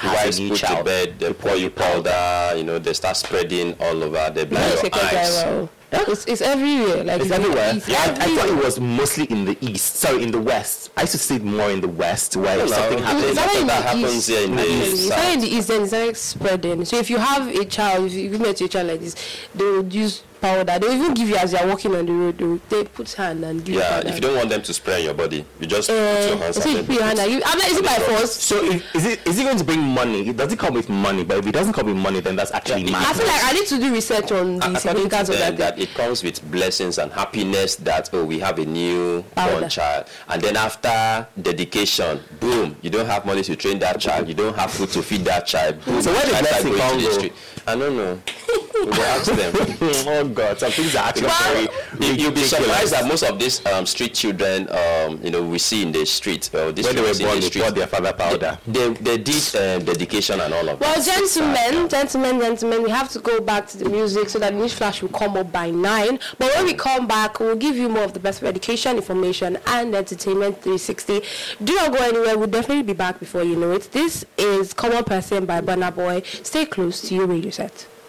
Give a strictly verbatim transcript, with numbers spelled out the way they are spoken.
wives put child, to bed, they pour you powder, powder, you know, they start spreading all over, they blind your eyes. Yeah. It's, it's everywhere. Like it's everywhere. Yeah, I, I thought it was mostly in the east. Sorry, in the west. I used to see it more in the west where well, something happens. That, that happens here in the east. It's not in the east, then it's not spreading. So if you have a child, if you met your child like this, they would use powder. They even give you as you're walking on the road. They, will, they put hand and give yeah, you. Yeah, if you don't want them to spray on your body, you just uh, put your hands. So you put your hand. You, I'm like, is it by force? So if, is it is it going to bring money? Does it come with money? But if it doesn't come with money, then that's actually yeah, I feel like I need to do research on the significance of that. That it comes with blessings and happiness. That oh, we have a new born child, and then after dedication, boom, you don't have money to train that child. You don't have food to feed that child. Boom, so where did blessing come from? I don't know. We will ask them. Oh God, some things are actually very, very You'll be surprised that most of these um, street children, um, you know, we see in the street. Uh, when they were born, they poured their father powder. They, they, they did uh, dedication and all of well, that. Well, gentlemen, gentlemen, gentlemen, we have to go back to the music so that News Flash will come up by nine. But when we come back, we'll give you more of the best of education, information, and entertainment three sixty. Do not go anywhere. We'll definitely be back before you know it. This is Common Person by Burna Boy. Stay close to your radio set.